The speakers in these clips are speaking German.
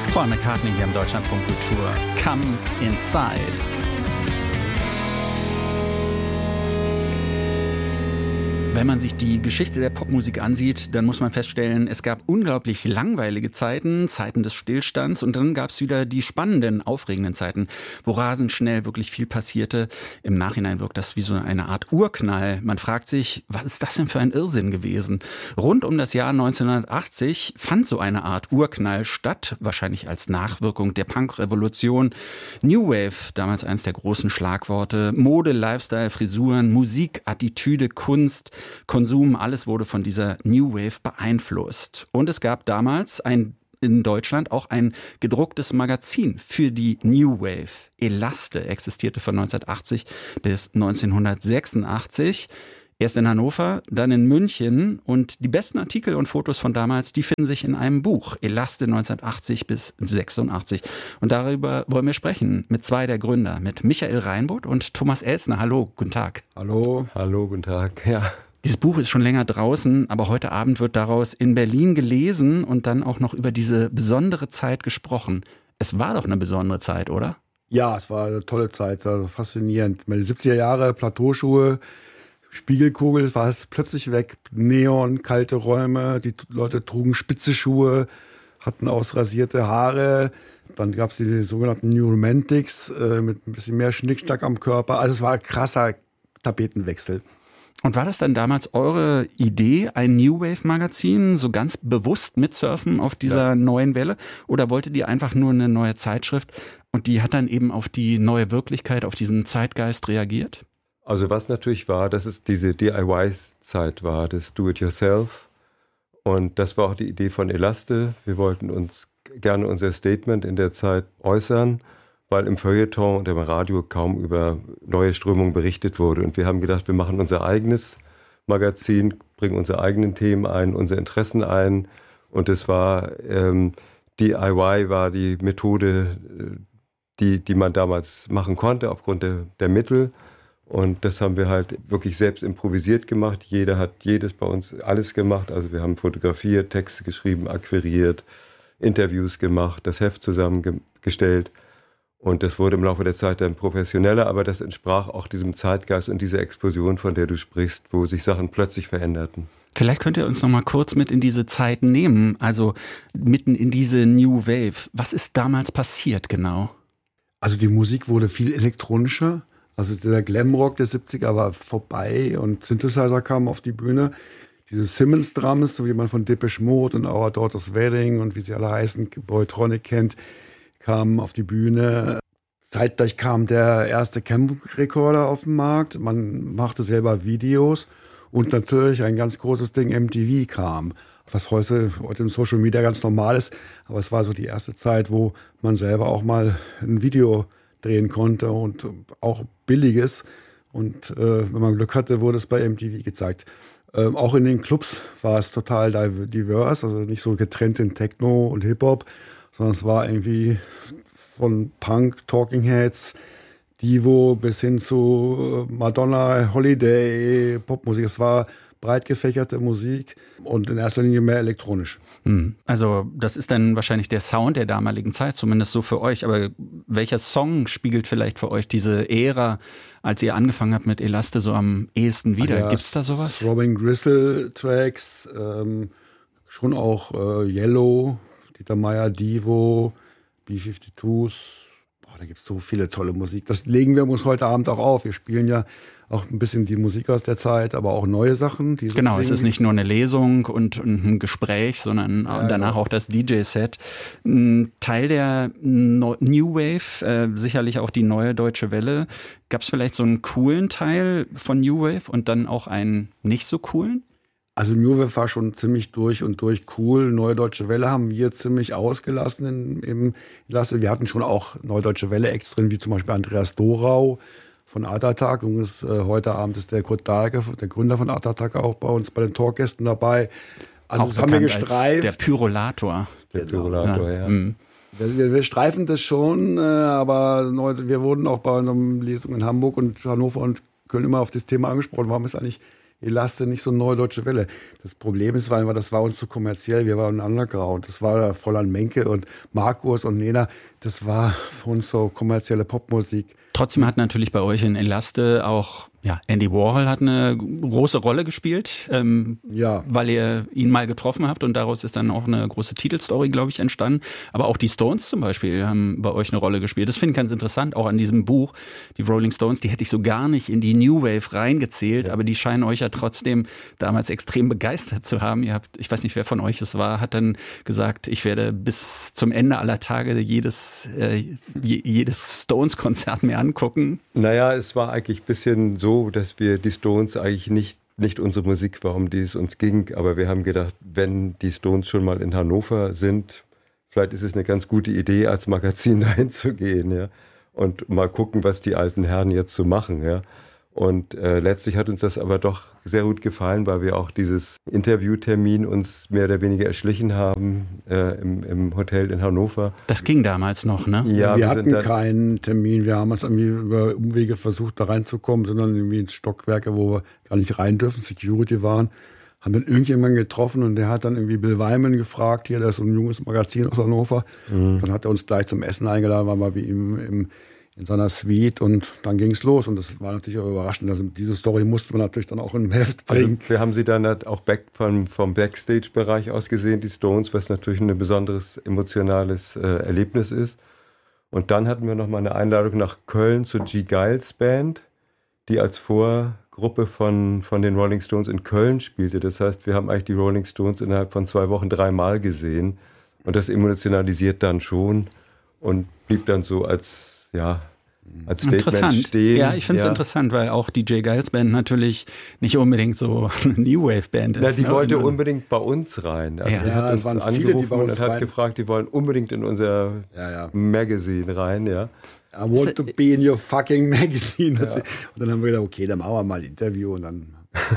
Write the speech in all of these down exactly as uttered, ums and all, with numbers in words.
Paul McCartney hier im Deutschlandfunk Kultur. Come Inside. Wenn man sich die Geschichte der Popmusik ansieht, dann muss man feststellen, es gab unglaublich langweilige Zeiten, Zeiten des Stillstands, und dann gab es wieder die spannenden, aufregenden Zeiten, wo rasend schnell wirklich viel passierte. Im Nachhinein wirkt das wie so eine Art Urknall. Man fragt sich, was ist das denn für ein Irrsinn gewesen? Rund um das Jahr neunzehnhundertachtzig fand so eine Art Urknall statt, wahrscheinlich als Nachwirkung der Punk-Revolution. New Wave, damals eines der großen Schlagworte, Mode, Lifestyle, Frisuren, Musik, Attitüde, Kunst, Konsum, alles wurde von dieser New Wave beeinflusst. Und es gab damals ein, in Deutschland auch ein gedrucktes Magazin für die New Wave. Elaste existierte von neunzehnhundertachtzig bis neunzehnhundertsechsundachtzig. Erst in Hannover, dann in München, und die besten Artikel und Fotos von damals, die finden sich in einem Buch, Elaste neunzehnhundertachtzig bis sechsundachtzig. Und darüber wollen wir sprechen mit zwei der Gründer, mit Michael Reinboth und Thomas Elsner. Hallo, guten Tag. Hallo. Hallo, guten Tag. Ja. Dieses Buch ist schon länger draußen, aber heute Abend wird daraus in Berlin gelesen und dann auch noch über diese besondere Zeit gesprochen. Es war doch eine besondere Zeit, oder? Ja, es war eine tolle Zeit, also faszinierend. Meine siebziger Jahre, Plateauschuhe, Spiegelkugel, war es plötzlich weg. Neon, kalte Räume, die Leute trugen spitze Schuhe, hatten ausrasierte Haare. Dann gab es die sogenannten New Romantics äh, mit ein bisschen mehr Schnickschnack am Körper. Also es war ein krasser Tapetenwechsel. Und war das dann damals eure Idee, ein New Wave Magazin, so ganz bewusst mitsurfen auf dieser ja. neuen Welle? Oder wolltet ihr einfach nur eine neue Zeitschrift und die hat dann eben auf die neue Wirklichkeit, auf diesen Zeitgeist reagiert? Also was natürlich war, dass es diese D I Y-Zeit war, das Do-it-yourself. Und das war auch die Idee von Elaste. Wir wollten uns gerne unser Statement in der Zeit äußern, weil im Feuilleton und im Radio kaum über neue Strömungen berichtet wurde. Und wir haben gedacht, wir machen unser eigenes Magazin, bringen unsere eigenen Themen ein, unsere Interessen ein. Und es war, ähm, D I Y war die Methode, die, die man damals machen konnte, aufgrund der, der Mittel. Und das haben wir halt wirklich selbst improvisiert gemacht. Jeder hat jedes bei uns alles gemacht. Also wir haben fotografiert, Texte geschrieben, akquiriert, Interviews gemacht, das Heft zusammengestellt. Und das wurde im Laufe der Zeit dann professioneller, aber das entsprach auch diesem Zeitgeist und dieser Explosion, von der du sprichst, wo sich Sachen plötzlich veränderten. Vielleicht könnt ihr uns noch mal kurz mit in diese Zeit nehmen, also mitten in diese New Wave. Was ist damals passiert genau? Also die Musik wurde viel elektronischer. Also der Glamrock der siebziger war vorbei und Synthesizer kamen auf die Bühne. Diese Simmons-Drums, so wie man von Depeche Mode und Our Daughter's Wedding und wie sie alle heißen, Boytronic kennt, kamen auf die Bühne. Zeitgleich kam der erste Cam-Recorder auf den Markt. Man machte selber Videos und natürlich ein ganz großes Ding, M T V kam. Was heute, heute im Social Media ganz normal ist. Aber es war so die erste Zeit, wo man selber auch mal ein Video drehen konnte und auch billiges. Und äh, wenn man Glück hatte, wurde es bei M T V gezeigt. Ähm, auch in den Clubs war es total divers, also nicht so getrennt in Techno und Hip-Hop, sondern es war irgendwie von Punk, Talking Heads, Divo bis hin zu Madonna, Holiday, Popmusik. Es war breit gefächerte Musik und in erster Linie mehr elektronisch. Also das ist dann wahrscheinlich der Sound der damaligen Zeit, zumindest so für euch. Aber welcher Song spiegelt vielleicht für euch diese Ära, als ihr angefangen habt mit Elaste, so am ehesten wieder? Ja, Gibt's da sowas? Robin Gristle Tracks, ähm, schon auch äh, Yellow, Dieter Meier, Divo, B fünfundfünfzig. Boah, da gibt's so viele tolle Musik. Das legen wir uns heute Abend auch auf. Wir spielen ja auch ein bisschen die Musik aus der Zeit, aber auch neue Sachen. Die so genau, klingen. Es ist nicht nur eine Lesung und, und ein Gespräch, sondern ja, danach genau. auch das D J-Set. Ein Teil der no- New Wave, äh, sicherlich auch die neue Deutsche Welle. Gab es vielleicht so einen coolen Teil von New Wave und dann auch einen nicht so coolen? Also New Wave war schon ziemlich durch und durch cool. Neue Deutsche Welle haben wir ziemlich ausgelassen in, im Lasse. Wir hatten schon auch Neue Deutsche Welle-Acts drin, wie zum Beispiel Andreas Dorau von Art Attack. Und ist, äh, heute Abend ist der Kurt Dahlke, der Gründer von Art Attack, auch bei uns bei den Talkgästen dabei. Also auch das haben wir gestreift. Der Pyrolator. Der Pyrolator, ja. ja. Mhm. Wir, wir streifen das schon, äh, aber neu, wir wurden auch bei einer Lesung in Hamburg und Hannover und Köln immer auf das Thema angesprochen. Warum ist eigentlich Elaste, nicht so neue Deutsche Welle. Das Problem ist, weil das war uns zu kommerziell, wir waren Underground. Das war Fräulein Menke und Markus und Nena, das war für uns so kommerzielle Popmusik. Trotzdem hat natürlich bei euch in Elaste auch, ja, Andy Warhol hat eine große Rolle gespielt, ähm, ja. weil ihr ihn mal getroffen habt und daraus ist dann auch eine große Titelstory, glaube ich, entstanden. Aber auch die Stones zum Beispiel haben bei euch eine Rolle gespielt. Das finde ich ganz interessant, auch an diesem Buch. Die Rolling Stones, die hätte ich so gar nicht in die New Wave reingezählt, ja. aber die scheinen euch ja trotzdem damals extrem begeistert zu haben. Ihr habt, ich weiß nicht, wer von euch es war, hat dann gesagt, ich werde bis zum Ende aller Tage jedes, äh, jedes Stones-Konzert mir angucken. Naja, es war eigentlich ein bisschen so, dass wir die Stones eigentlich nicht, nicht unsere Musik war, um die es uns ging, aber wir haben gedacht, wenn die Stones schon mal in Hannover sind, vielleicht ist es eine ganz gute Idee, als Magazin dahin zu gehen, ja, und mal gucken, was die alten Herren jetzt so machen, ja. Und äh, letztlich hat uns das aber doch sehr gut gefallen, weil wir auch dieses Interviewtermin uns mehr oder weniger erschlichen haben äh, im, im Hotel in Hannover. Das ging damals noch, ne? Ja, wir, wir hatten keinen Termin. Wir haben es irgendwie über Umwege versucht, da reinzukommen, sondern irgendwie ins Stockwerke, wo wir gar nicht rein dürfen, Security waren. Haben dann irgendjemanden getroffen und der hat dann irgendwie Bill Wyman gefragt, hier, das ist so ein junges Magazin aus Hannover. Mhm. Dann hat er uns gleich zum Essen eingeladen, waren wir wie ihm im in seiner Suite und dann ging es los und das war natürlich auch überraschend. Also diese Story mussten wir natürlich dann auch im Heft bringen. Also wir haben sie dann auch back vom, vom Backstage-Bereich aus gesehen, die Stones, was natürlich ein besonderes emotionales äh, Erlebnis ist. Und dann hatten wir noch mal eine Einladung nach Köln zur G. Giles Band, die als Vorgruppe von, von den Rolling Stones in Köln spielte. Das heißt, wir haben eigentlich die Rolling Stones innerhalb von zwei Wochen dreimal gesehen und das emotionalisiert dann schon und blieb dann so als, ja, als Statement interessant. Stehen. Ja, ich finde es ja. interessant, weil auch die J. Giles Band natürlich nicht unbedingt so eine New Wave Band ist. Na, die ne? wollte unbedingt bei uns rein. Also ja. die hat ja, uns waren angerufen viele, die bei uns und hat rein. gefragt, die wollen unbedingt in unser ja, ja. Magazine rein, ja. I want to be in your fucking magazine. Ja. Und dann haben wir gedacht, okay, dann machen wir mal ein Interview und dann.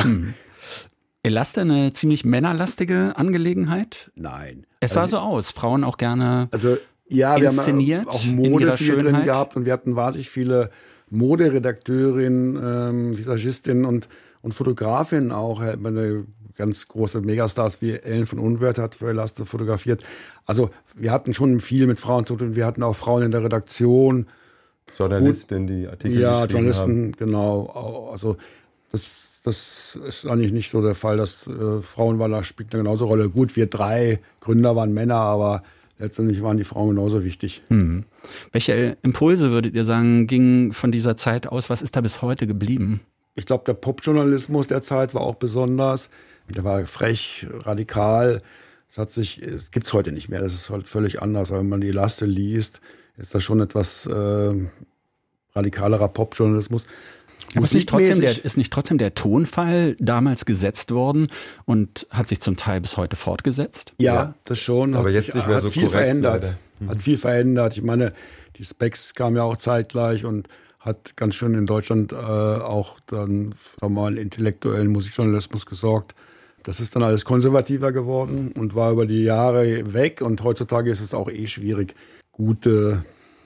Elaste eine ziemlich männerlastige Angelegenheit? Nein. Es sah also, so aus. Frauen auch gerne. Also ja, wir inszeniert, haben auch Mode viel drin gehabt und wir hatten wahnsinnig viele Moderedakteurinnen, ähm, Visagistinnen und, und Fotografinnen auch. Eine ganz große Megastars wie Ellen von Unwerth hat für Elaste fotografiert. Also wir hatten schon viel mit Frauen zu tun. Wir hatten auch Frauen in der Redaktion. Journalistinnen, die Artikel ja, geschrieben Journalisten, haben. Genau. Also das, das ist eigentlich nicht so der Fall, dass äh, Frauen waren, da spielt eine genauso Rolle. Gut, wir drei Gründer waren Männer, aber letztendlich waren die Frauen genauso wichtig. Mhm. Welche Impulse würdet ihr sagen, gingen von dieser Zeit aus? Was ist da bis heute geblieben? Ich glaube, der Popjournalismus der Zeit war auch besonders. Der war frech, radikal. Das hat sich, es gibt's heute nicht mehr. Das ist halt völlig anders. Aber wenn man die Elaste liest, ist das schon etwas äh, radikalerer Popjournalismus. Aber ist nicht, trotzdem der, ist nicht trotzdem der Tonfall damals gesetzt worden und hat sich zum Teil bis heute fortgesetzt? Ja, ja. das schon. Aber hat jetzt sich, nicht mehr hat so viel korrekt, verändert. Mhm. Hat viel verändert. Ich meine, die Specs kamen ja auch zeitgleich und hat ganz schön in Deutschland äh, auch dann für mal einen intellektuellen Musikjournalismus gesorgt. Das ist dann alles konservativer geworden und war über die Jahre weg. Und heutzutage ist es auch eh schwierig. Gute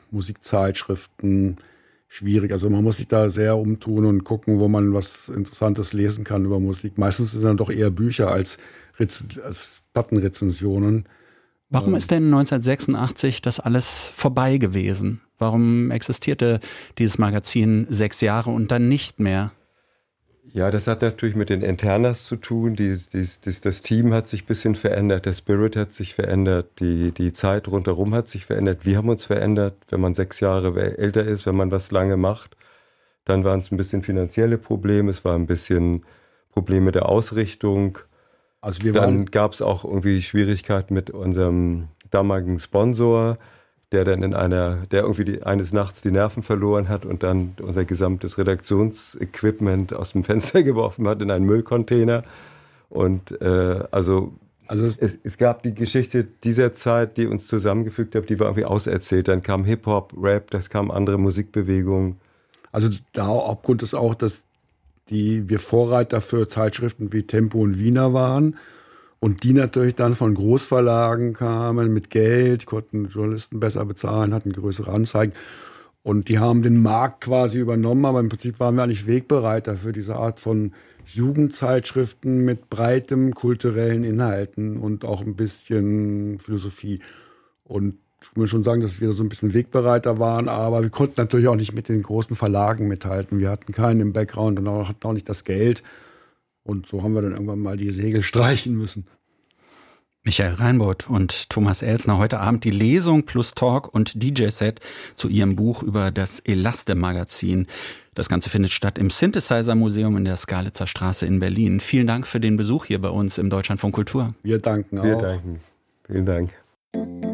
Musikzeitschriften, schwierig. Also man muss sich da sehr umtun und gucken, wo man was Interessantes lesen kann über Musik. Meistens sind dann doch eher Bücher als, als Plattenrezensionen. Warum ist denn neunzehnhundertsechsundachtzig das alles vorbei gewesen? Warum existierte dieses Magazin sechs Jahre und dann nicht mehr? Ja, das hat natürlich mit den Internas zu tun. Die, die, die, das Team hat sich ein bisschen verändert, der Spirit hat sich verändert, die, die Zeit rundherum hat sich verändert. Wir haben uns verändert, wenn man sechs Jahre älter ist, wenn man was lange macht. Dann waren es ein bisschen finanzielle Probleme, es war ein bisschen Probleme der Ausrichtung. Also wir dann gab es auch irgendwie Schwierigkeiten mit unserem damaligen Sponsor, der dann in einer, der irgendwie die, eines Nachts die Nerven verloren hat und dann unser gesamtes Redaktionsequipment aus dem Fenster geworfen hat in einen Müllcontainer. Und äh, also, also es, es, es gab die Geschichte dieser Zeit, die uns zusammengefügt hat, die war irgendwie auserzählt. Dann kam Hip-Hop, Rap, das kamen andere Musikbewegungen. Also der Hauptgrund ist auch, dass die wir Vorreiter für Zeitschriften wie Tempo und Wiener waren. Und die natürlich dann von Großverlagen kamen mit Geld, konnten Journalisten besser bezahlen, hatten größere Anzeigen. Und die haben den Markt quasi übernommen, aber im Prinzip waren wir eigentlich Wegbereiter für diese Art von Jugendzeitschriften mit breitem kulturellen Inhalten und auch ein bisschen Philosophie. Und ich muss schon sagen, dass wir so ein bisschen Wegbereiter waren, aber wir konnten natürlich auch nicht mit den großen Verlagen mithalten. Wir hatten keinen im Background und auch, hatten auch nicht das Geld. Und so haben wir dann irgendwann mal die Segel streichen müssen. Michael Reinbold und Thomas Elsner, heute Abend die Lesung plus Talk und D J-Set zu ihrem Buch über das Elaste-Magazin. Das Ganze findet statt im Synthesizer-Museum in der Skalitzer Straße in Berlin. Vielen Dank für den Besuch hier bei uns im Deutschlandfunk Kultur. Wir danken auch. Wir danken. Vielen Dank.